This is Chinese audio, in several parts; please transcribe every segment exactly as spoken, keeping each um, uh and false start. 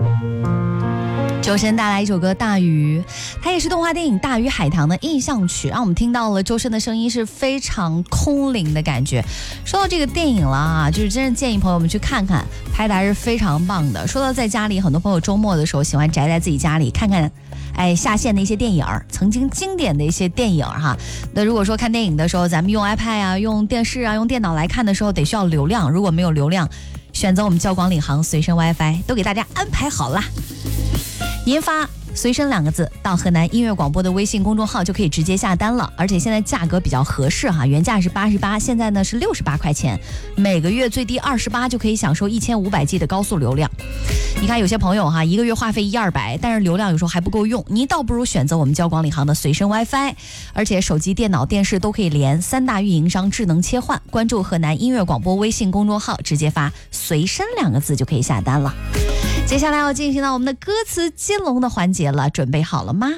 周深带来一首歌《大鱼》，它也是动画电影《大鱼海棠》的印象曲，让我们听到了周深的声音是非常空灵的感觉。说到这个电影了啊，就是真的建议朋友们去看看，拍的还是非常棒的。说到在家里，很多朋友周末的时候喜欢宅在自己家里看看哎下线的一些电影，曾经经典的一些电影哈。那如果说看电影的时候，咱们用 iPad 啊、用电视啊、用电脑来看的时候，得需要流量，如果没有流量，选择我们交广领航随身 WiFi 都给大家安排好啦。您发随身两个字到河南音乐广播的微信公众号就可以直接下单了，而且现在价格比较合适哈，原价是八十八，现在呢是六十八块钱，每个月最低二十八就可以享受一千五百 G 的高速流量。你看有些朋友哈，一个月话费一二百，但是流量有时候还不够用，你倒不如选择我们交广领航的随身 WiFi， 而且手机、电脑、电视都可以连，三大运营商智能切换。关注河南音乐广播微信公众号，直接发随身两个字就可以下单了。接下来要进行到我们的歌词接龙的环节了，准备好了吗？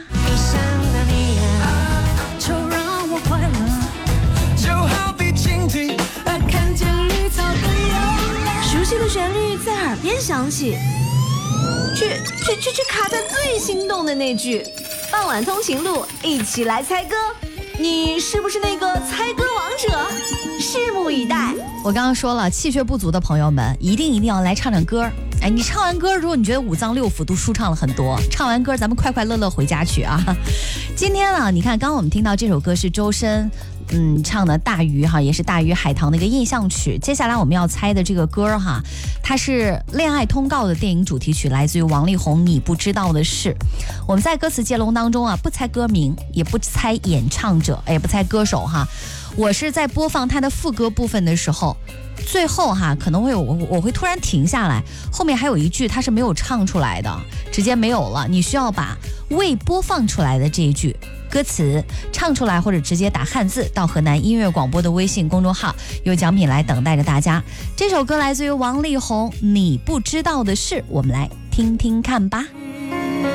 熟悉的旋律在耳边响起，却却却却卡在最心动的那句。傍晚通勤路，一起来猜歌，你是不是那个猜歌王者？拭目以待。 我刚刚说了，气血不足的朋友们一定一定要来唱唱歌。哎，你唱完歌之后，你觉得五脏六腑都舒畅了很多。唱完歌，咱们快快乐乐回家去啊！今天啊，你看，刚刚我们听到这首歌是周深，嗯，唱的《大鱼》哈，也是《大鱼海棠》的一个印象曲。接下来我们要猜的这个歌哈，它是《恋爱通告》的电影主题曲，来自于王力宏《你不知道的事》。我们在歌词接龙当中啊，不猜歌名，也不猜演唱者，也不猜歌手哈。我是在播放它的副歌部分的时候，最后哈可能会有我我会突然停下来，后面还有一句它是没有唱出来的，直接没有了。你需要把未播放出来的这一句歌词唱出来，或者直接打汉字到河南音乐广播的微信公众号，有奖品来等待着大家。这首歌来自于王力宏《你不知道的事》，我们来听听看吧。